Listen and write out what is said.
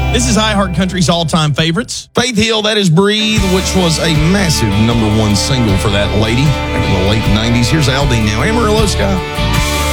This is iHeart Country's all-time favorites. Faith Hill, that is Breathe, which was a massive #1 single for that lady back in the late 90s. Here's Aldean now. Amarillo Sky.